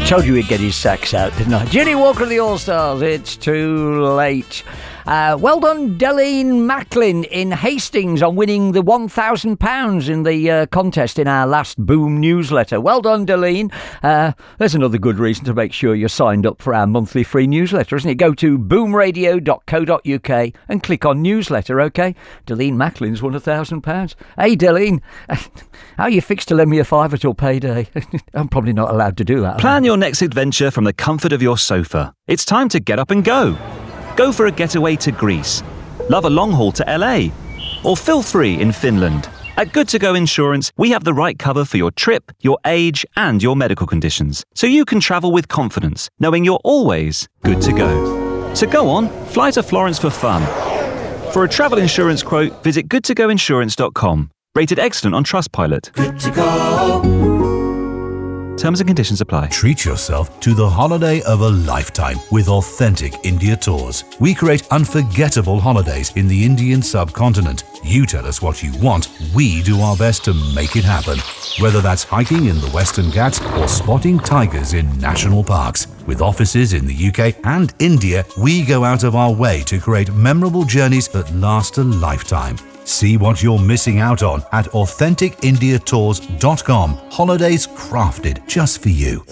told you he'd get his sax out, didn't I? Ginny Walker of the All-Stars, it's too late. Well done, Delene Macklin in Hastings on winning the £1,000 in the contest in our last Boom newsletter. Well done, Delene. There's another good reason to make sure you're signed up for our monthly free newsletter, isn't it? Go to boomradio.co.uk and click on newsletter, OK? Delene Macklin's won £1,000. Hey, Delene, how are you fixed to lend me a fiver till payday? I'm probably not allowed to do that. Plan your next adventure from the comfort of your sofa. It's time to get up and go. Go for a getaway to Greece, love a long haul to LA, or feel free in Finland. At Good To Go Insurance, we have the right cover for your trip, your age, and your medical conditions, so you can travel with confidence, knowing you're always good to go. So go on, fly to Florence for fun. For a travel insurance quote, visit goodtogoinsurance.com. Rated excellent on Trustpilot. Good to go. Terms and conditions apply. Treat yourself to the holiday of a lifetime with Authentic India Tours. We create unforgettable holidays in the Indian subcontinent. You tell us what you want, we do our best to make it happen. Whether that's hiking in the Western Ghats or spotting tigers in national parks. With offices in the UK and India, we go out of our way to create memorable journeys that last a lifetime. See what you're missing out on at AuthenticIndiaTours.com. Holidays crafted just for you.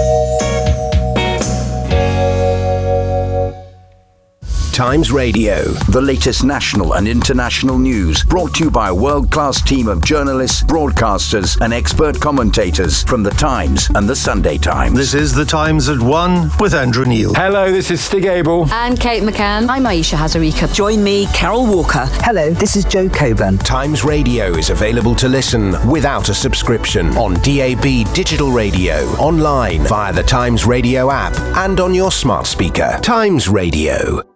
Times Radio, the latest national and international news, brought to you by a world-class team of journalists, broadcasters and expert commentators from The Times and The Sunday Times. This is The Times at 1 with Andrew Neil. Hello, this is Stig Abel. And Kate McCann. I'm Aisha Hazarika. Join me, Carol Walker. Hello, this is Joe Coburn. Times Radio is available to listen without a subscription on DAB digital radio, online via the Times Radio app and on your smart speaker. Times Radio.